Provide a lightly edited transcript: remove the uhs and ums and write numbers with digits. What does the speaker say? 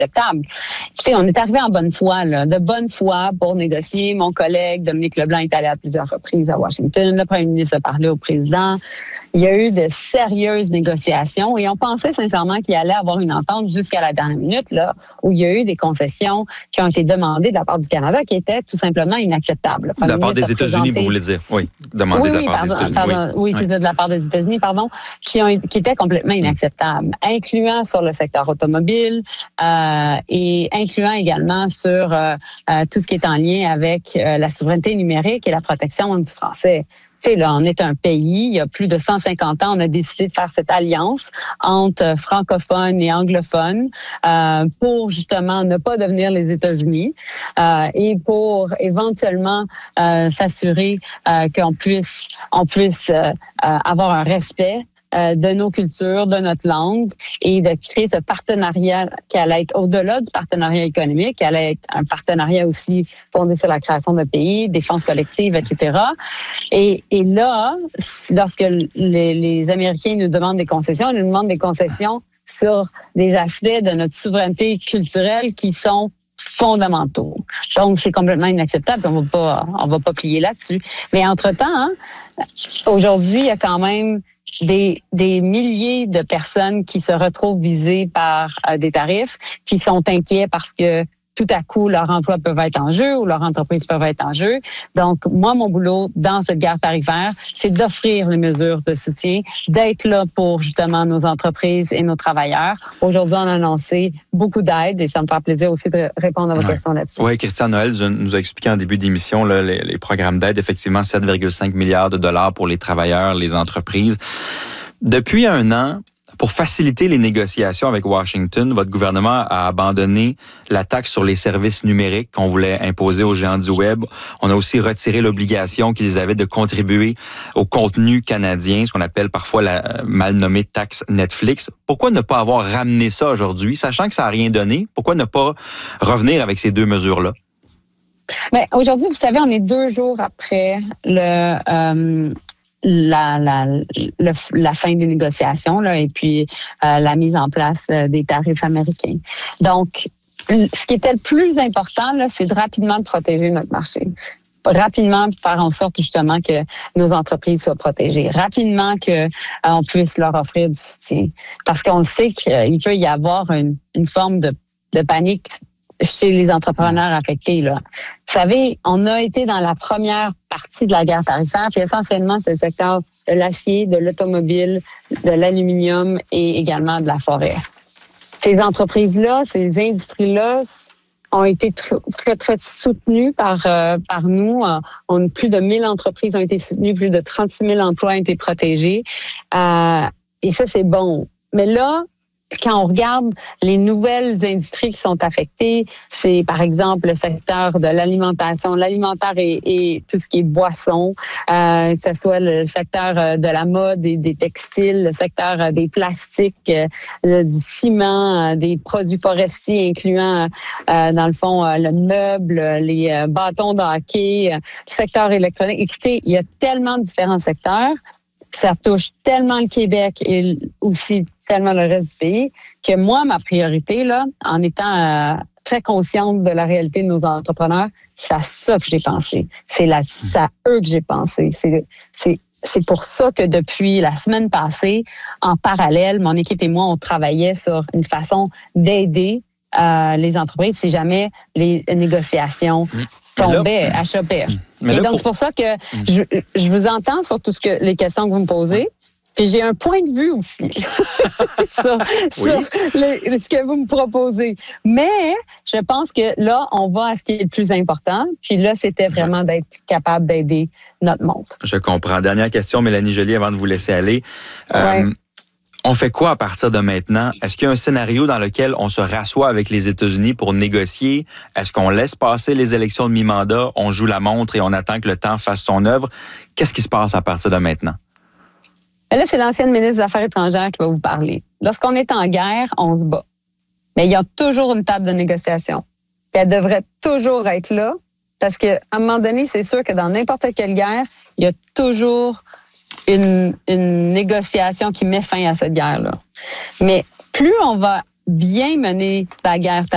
inacceptable. Écoutez, on est arrivé en bonne foi, là, de bonne foi pour négocier. Mon collègue Dominique Leblanc est allé à plusieurs reprises à Washington. Le premier ministre a parlé au président. Il y a eu de sérieuses négociations et on pensait sincèrement qu'il allait avoir une entente jusqu'à la dernière minute, là, où il y a eu des concessions qui ont été demandées de la part du Canada qui étaient tout simplement inacceptables. De la part des États-Unis, vous voulez dire? Oui, demandé de la part des États-Unis. Oui, c'est de la part des États-Unis, qui étaient complètement inacceptables, incluant sur le secteur automobile et incluant également sur tout ce qui est en lien avec la souveraineté numérique et la protection du français. Tu sais, là, on est un pays, il y a plus de 150 ans, on a décidé de faire cette alliance entre francophones et anglophones pour justement ne pas devenir les États-Unis et pour éventuellement s'assurer qu'on puisse avoir un respect de nos cultures, de notre langue et de créer ce partenariat qui allait être au-delà du partenariat économique, qui allait être un partenariat aussi fondé sur la création de pays, défense collective, etc. Et là, lorsque les Américains nous demandent des concessions, ils nous demandent des concessions sur des aspects de notre souveraineté culturelle qui sont fondamentaux. Donc, c'est complètement inacceptable. On va pas plier là-dessus. Mais entre-temps, aujourd'hui, il y a quand même des milliers de personnes qui se retrouvent visées par des tarifs, qui sont inquiets parce que tout à coup, leur emploi peut être en jeu ou leur entreprise peut être en jeu. Donc, moi, mon boulot dans cette guerre tarifaire, c'est d'offrir les mesures de soutien, d'être là pour justement nos entreprises et nos travailleurs. Aujourd'hui, on a annoncé beaucoup d'aides et ça me fait plaisir aussi de répondre à vos questions là-dessus. Oui, Christian Noël nous a expliqué en début d'émission là, les programmes d'aide, effectivement 7,5 milliards de dollars pour les travailleurs, les entreprises. Depuis un an, pour faciliter les négociations avec Washington, votre gouvernement a abandonné la taxe sur les services numériques qu'on voulait imposer aux géants du Web. On a aussi retiré l'obligation qu'ils avaient de contribuer au contenu canadien, ce qu'on appelle parfois la mal nommée taxe Netflix. Pourquoi ne pas avoir ramené ça aujourd'hui, sachant que ça n'a rien donné? Pourquoi ne pas revenir avec ces deux mesures-là? Mais aujourd'hui, vous savez, on est 2 jours après la fin des négociations là, et puis la mise en place des tarifs américains. Donc, ce qui était le plus important, là, c'est de rapidement protéger notre marché. Rapidement faire en sorte justement que nos entreprises soient protégées. Rapidement qu'on puisse leur offrir du soutien. Parce qu'on sait qu'il peut y avoir une forme de panique chez les entrepreneurs affectés, là. Vous savez, on a été dans la première partie de la guerre tarifaire, puis essentiellement, c'est le secteur de l'acier, de l'automobile, de l'aluminium et également de la forêt. Ces entreprises-là, ces industries-là ont été très, très soutenues par nous. Plus de 1000 entreprises ont été soutenues, plus de 36 000 emplois ont été protégés. Et ça, c'est bon. Mais là, quand on regarde les nouvelles industries qui sont affectées, c'est par exemple le secteur de l'alimentation, l'alimentaire et tout ce qui est boisson, que ce soit le secteur de la mode et des textiles, le secteur des plastiques, du ciment, des produits forestiers incluant dans le fond le meuble, les bâtons de hockey, le secteur électronique. Écoutez, il y a tellement de différents secteurs, ça touche tellement le Québec et aussi tellement le reste du pays, que moi, ma priorité, là, en étant très consciente de la réalité de nos entrepreneurs, c'est à ça que j'ai pensé. C'est à eux que j'ai pensé. C'est pour ça que depuis la semaine passée, en parallèle, mon équipe et moi, on travaillait sur une façon d'aider les entreprises si jamais les négociations tombaient, achoppaient. Et donc, c'est pour ça que je vous entends sur les questions que vous me posez. Puis j'ai un point de vue aussi sur ce que vous me proposez. Mais je pense que là, on va à ce qui est le plus important. Puis là, c'était vraiment d'être capable d'aider notre monde. Je comprends. Dernière question, Mélanie Joly, avant de vous laisser aller. On fait quoi à partir de maintenant? Est-ce qu'il y a un scénario dans lequel on se rassoit avec les États-Unis pour négocier? Est-ce qu'on laisse passer les élections de mi-mandat, on joue la montre et on attend que le temps fasse son œuvre? Qu'est-ce qui se passe à partir de maintenant? Là, c'est l'ancienne ministre des Affaires étrangères qui va vous parler. Lorsqu'on est en guerre, on se bat. Mais il y a toujours une table de négociation. Puis elle devrait toujours être là parce qu'à un moment donné, c'est sûr que dans n'importe quelle guerre, il y a toujours une négociation qui met fin à cette guerre-là. Mais plus on va bien mener la guerre